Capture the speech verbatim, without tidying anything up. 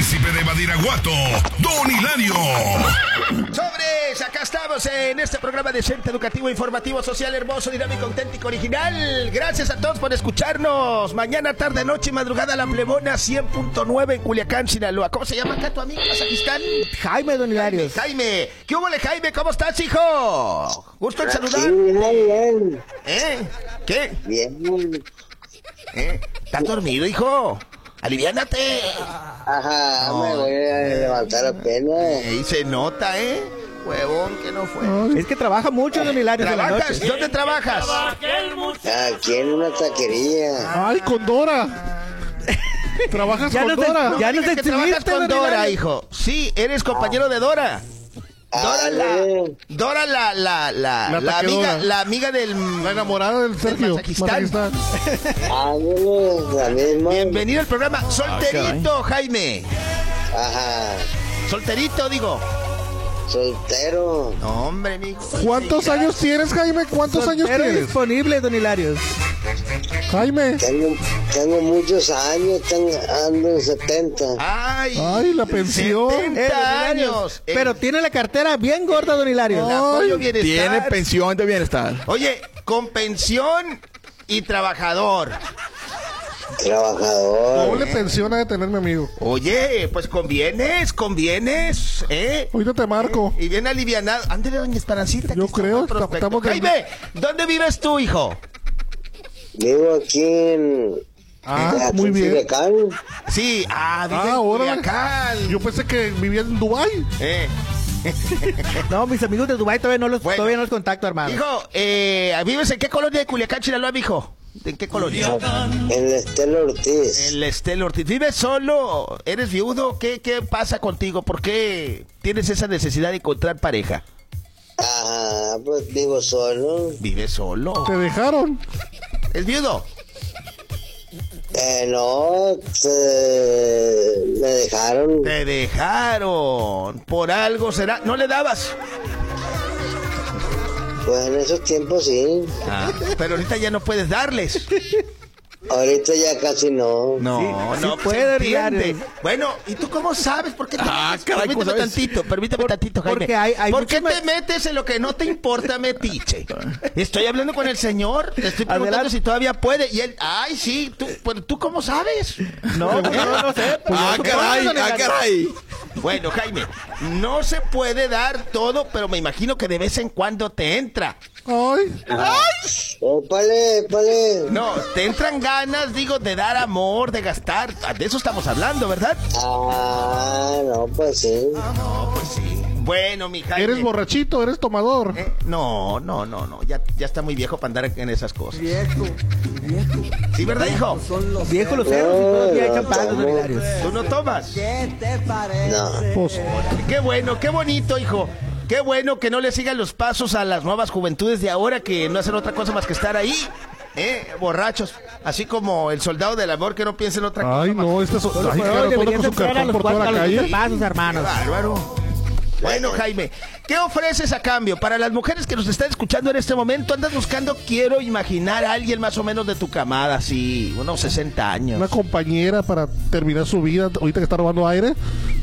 príncipe de Badiraguato, Don Hilario. Sobres, acá estamos en este programa decente, educativo, informativo, social, hermoso, dinámico, auténtico, original. Gracias a todos por escucharnos. Mañana, tarde, noche y madrugada, La Plebona cien punto nueve en Culiacán, Sinaloa. ¿Cómo se llama acá tu amigo masajistán? Jaime, Don Hilario. Jaime, Jaime. ¿Qué hubo, Jaime? ¿Cómo estás, hijo? Gusto en saludar. Sí, bien, bien. ¿Eh? ¿Qué? Bien. ¿Eh? ¿Estás dormido, hijo? Aliviánate. Ajá, no. Me voy a levantar apenas. Ahí se nota, ¿eh? Huevón que no fue. Ay. Es que trabaja mucho, Don Hilario. ¿Trabajas? ¿Dónde trabajas? Aquí en una taquería. Ay, con Dora. ¿Trabajas ya con no Dora? No, ya no te te trabajas exhibiste, con Don Dora, Hilario. hijo. Sí, eres compañero de Dora. Dora la, Dora la, la, la, La la amiga, taquedora. la amiga del... La enamorada del Sergio. masajistán. Masajistán. Ándale, la misma. Bienvenido al programa. Solterito, Jaime. Ajá, Solterito, digo. soltero. No, hombre, mijo. ¿Cuántos años tienes, Jaime? ¿Cuántos años Soltero tienes? disponible, Don Hilario. Jaime. Tengo, tengo muchos años, tengo, ando en setenta. Ay, Ay, la pensión. Eh, Don setenta Hilario, años. Pero Eh, tiene la cartera bien gorda, Don Hilario. el apoyo Ay, bienestar. Tiene pensión de bienestar. Oye, con pensión y trabajador. Trabajador. Doble pensión ha de tener mi amigo. Oye, pues convienes, convienes, ¿eh? Ahorita te marco. Y bien alivianado. Ándale, doña Esperancita. Yo aquí está creo, un prospecto. estamos de- Jaime, ¿dónde vives tú, hijo? Vivo aquí en... Ah, aquí muy en bien. Culiacán. Sí, ah, vive Ah, en órale. Culiacán. Yo pensé que vivía en Dubái. Eh, No, mis amigos de Dubái todavía no los, Bueno. todavía no los contacto, hermano. hijo, eh, ¿vives en qué colonia de Culiacán, Sinaloa, mijo? ¿En qué colonia? En la Estela Ortiz. El Estelo Ortiz. ¿Vives solo? ¿Eres viudo? ¿Qué, ¿Qué pasa contigo? ¿Por qué tienes esa necesidad de encontrar pareja? Ajá, pues vivo solo. ¿Vives solo? Te dejaron. ¿Es viudo? Eh, no, se- me dejaron. Te dejaron. Por algo será. ¿No le dabas? Pues en esos tiempos sí. Ah, pero ahorita ya no puedes darles. Ahorita ya casi no. No, Sí, no sí se puede, entiende. Hilario. Bueno, ¿y tú cómo sabes? ¿Por qué te Ah, metes? caray, ¿cómo permíteme sabes? tantito, permíteme Por- tantito, Jaime. porque hay- hay ¿Por qué muchos te ma- metes en lo que no te importa, metiche? Estoy hablando con el señor, te estoy preguntando Adelante. si todavía puede. Y él, ay, sí, tú, pues, ¿tú cómo sabes? No, no, no, no sé. Pues, Ah, yo- caray, Don ah, Hilario. caray. Bueno, Jaime, no se puede dar todo, pero me imagino que de vez en cuando te entra. Ay. Épale, épale. No, te entran ganas, digo, de dar amor, de gastar. De eso estamos hablando, ¿verdad? Ah, no, pues sí. No, pues sí. Bueno, mi Jaime. Eres borrachito, eres tomador. Eh, no, no, no, no. Ya, ya está muy viejo para andar en esas cosas. Viejo, viejo. ¿Sí, verdad, hijo? Viejo los cerros y todavía hay No, campanas, Don no. Hilario. ¿Tú no tomas? No. Pues, Qué bueno, qué bonito, hijo. Qué bueno que no le sigan los pasos a las nuevas juventudes de ahora que no hacen otra cosa más que estar ahí, ¿eh? Borrachos. Así como el soldado del amor que no piensa en otra cosa. ay, más no, este es... Solo Ay, por claro, hoy todo deberías con su entrar a cartón los por toda cuatro a la los calle. pasos, hermanos. Bárbaro. Bueno, Jaime, ¿qué ofreces a cambio? Para las mujeres que nos están escuchando en este momento, andas buscando, quiero imaginar a alguien más o menos de tu camada, así, unos sesenta años. Una compañera para terminar su vida, ahorita que está robando aire.